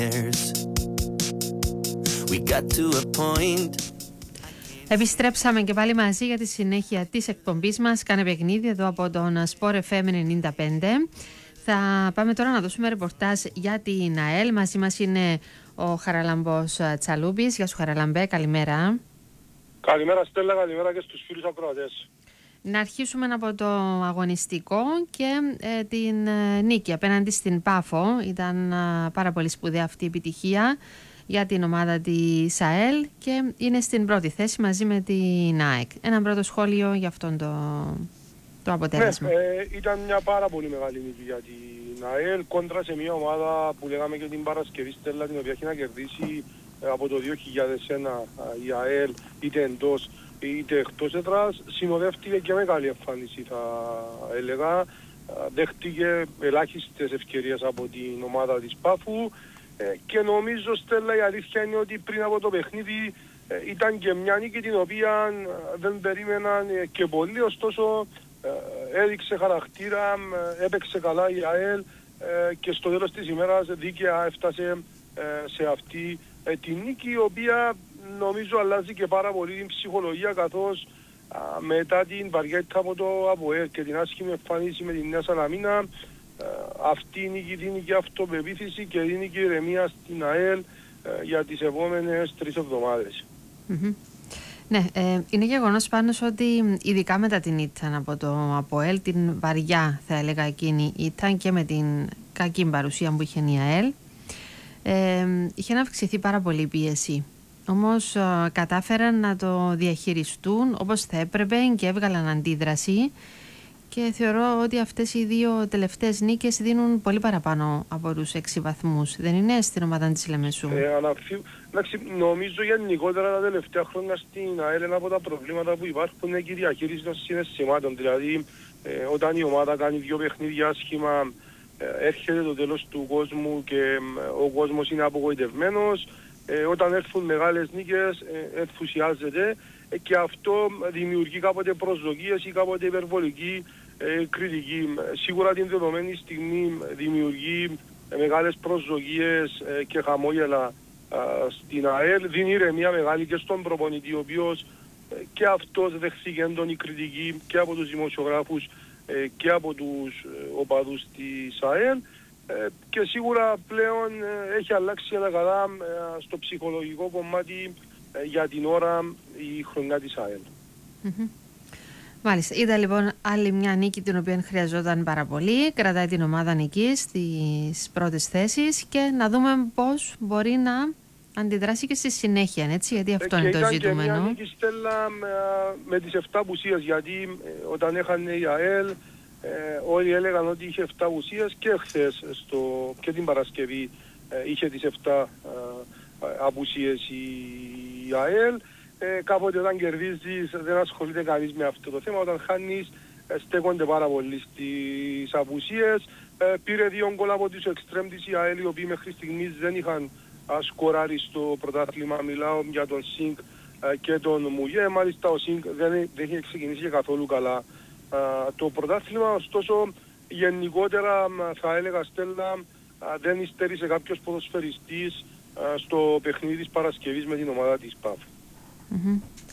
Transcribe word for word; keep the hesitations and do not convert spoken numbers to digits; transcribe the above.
We got to a point. Επιστρέψαμε και πάλι μαζί για τη συνέχεια της εκπομπής μας. Κάνε παιχνίδι εδώ από τον Sport εφ εμ ενενήντα πέντε. Θα πάμε τώρα να δώσουμε ρεπορτάζ για την ΑΕΛ. Μαζί μας είναι ο Χαραλαμπός Τσαλούμπης. Γεια σου Χαραλαμπέ, καλημέρα. Καλημέρα Στέλλα, καλημέρα και στους φίλους ακροατές. Να αρχίσουμε από το αγωνιστικό και ε, την ε, νίκη απέναντι στην Πάφο. Ήταν ε, πάρα πολύ σπουδαία αυτή η επιτυχία για την ομάδα της ΑΕΛ και είναι στην πρώτη θέση μαζί με την ΑΕΚ. Ένα πρώτο σχόλιο για αυτόν το, το αποτέλεσμα. Ναι, ε, ήταν μια πάρα πολύ μεγάλη νίκη για την ΑΕΛ κόντρα σε μια ομάδα που λέγαμε και την Παρασκευή Στέλλα, την οποία έχει να κερδίσει ε, από το δύο χιλιάδες ένα ε, η ΑΕΛ είτε εντός είτε εκτός έδρας. Συνοδεύτηκε και μεγάλη εμφάνιση θα έλεγα. Δέχτηκε ελάχιστες ευκαιρίες από την ομάδα της Πάφου. Και νομίζω Στέλλα η αλήθεια είναι ότι πριν από το παιχνίδι ε, ήταν και μια νίκη την οποία ε, δεν περίμεναν ε, και πολλοί, ωστόσο ε, έδειξε χαρακτήρα, ε, έπαιξε καλά η ΑΕΛ ε, και στο τέλος της ημέρας δίκαια έφτασε ε, σε αυτή ε, τη νίκη, η οποία νομίζω αλλάζει και πάρα πολύ την ψυχολογία, καθώς α, μετά την βαριέτα από το ΑΠΟΕΛ και την άσχημη εμφάνιση με την Νέα Σαλαμίνα, αυτή η νίκη δίνει και αυτοπεποίθηση και δίνει και ηρεμία στην ΑΕΛ ε, για τις επόμενες τρεις εβδομάδες. Mm-hmm. Ναι, ε, είναι γεγονός πάνω ότι ειδικά μετά την ήττα από το ΑΠΟΕΛ, την βαριά θα έλεγα εκείνη ήταν και με την κακή παρουσία που είχε η ΑΕΛ, ε, είχε να αυξηθεί πάρα πολύ η πίεση. Όμως ε, κατάφεραν να το διαχειριστούν όπως θα έπρεπε και έβγαλαν αντίδραση. Και θεωρώ ότι αυτές οι δύο τελευταίες νίκες δίνουν πολύ παραπάνω από τους έξι βαθμούς. Δεν είναι στην ομάδα της Λεμεσού? Ε, αναφύ... Νομίζω γενικότερα τα τελευταία χρόνια στην ΑΕΛ ένα από τα προβλήματα που υπάρχουν είναι και η διαχείριση των συναισθημάτων. Δηλαδή ε, όταν η ομάδα κάνει δύο παιχνίδια άσχημα, ε, έρχεται το τέλος του κόσμου και ε, ο κόσμος είναι απογοητευμένος. Ε, όταν έρθουν μεγάλες νίκες ε, ενθουσιάζεται ε, και αυτό δημιουργεί κάποτε προσδοκίες ή κάποτε υπερβολική ε, κριτική. Σίγουρα την δεδομένη στιγμή δημιουργεί ε, μεγάλες προσδοκίες ε, και χαμόγελα ε, στην ΑΕΛ. Δίνει ηρεμία μεγάλη και στον προπονητή, ο οποίος ε, και αυτός δεχθήκε έντονη κριτική και από τους δημοσιογράφους ε, και από τους ε, οπαδούς της ΑΕΛ. Ε, και σίγουρα πλέον ε, έχει αλλάξει ένα καλά ε, στο ψυχολογικό κομμάτι ε, για την ώρα η χρονιά της ΑΕΛ. Mm-hmm. Μάλιστα, είδα λοιπόν άλλη μια νίκη την οποία χρειαζόταν πάρα πολύ. Κρατάει την ομάδα νική στις πρώτες θέσεις και να δούμε πώς μπορεί να αντιδράσει και στη συνέχεια, έτσι, γιατί αυτό ε, είναι το ζητούμενο. Και μια νίκη Στέλλα με, με τις εφτά απουσίες, γιατί ε, όταν έχανε η ΑΕΛ Ε, όλοι έλεγαν ότι είχε εφτά απουσίες και χθες στο, και την Παρασκευή ε, είχε τις εφτά ε, απουσίες η, η ΑΕΛ. Ε, κάποτε όταν κερδίζεις δεν ασχολείται κανείς με αυτό το θέμα. Όταν χάνεις ε, στέκονται πάρα πολύ στις απουσίες. Ε, πήρε δύο γκολ από τους εξτρέμ της η ΑΕΛ, οι οποίοι μέχρι στιγμής δεν είχαν α, σκοράρει στο πρωτάθλημα. Μιλάω για τον Σινκ ε, και τον Μουγέ. Μάλιστα ο Σινκ δεν, δεν είχε ξεκινήσει καθόλου καλά Uh, το πρωτάθλημα, ωστόσο γενικότερα θα έλεγα Στέλλα uh, δεν υστερήσε κάποιος ποδοσφαιριστής uh, στο παιχνίδι της Παρασκευής με την ομάδα της ΠΑΦ. Mm-hmm.